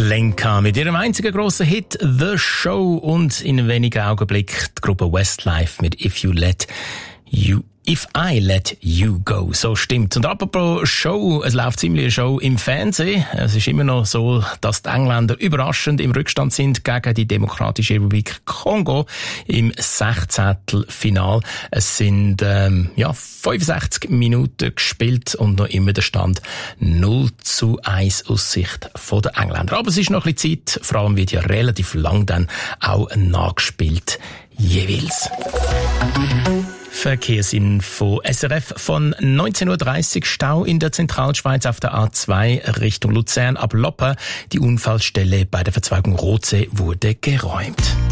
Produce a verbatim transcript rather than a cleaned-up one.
Lenka mit ihrem einzigen grossen Hit «The Show» und in wenigen Augenblicken die Gruppe Westlife mit «If You Let You If I Let You Go». So stimmt's. Und apropos Show, es läuft ziemlich eine Show im Fernsehen. Es ist immer noch so, dass die Engländer überraschend im Rückstand sind gegen die Demokratische Republik Kongo im Sechzehntelfinal. Es sind ähm, ja fünfundsechzig Minuten gespielt und noch immer der Stand null zu eins aus Sicht der Engländer. Aber es ist noch ein bisschen Zeit, vor allem wird ja relativ lang dann auch nachgespielt jeweils. Verkehrsinfo S R F von neunzehn Uhr dreißig. Stau in der Zentralschweiz auf der A zwei Richtung Luzern ab Loppen. Die Unfallstelle bei der Verzweigung Rotsee wurde geräumt.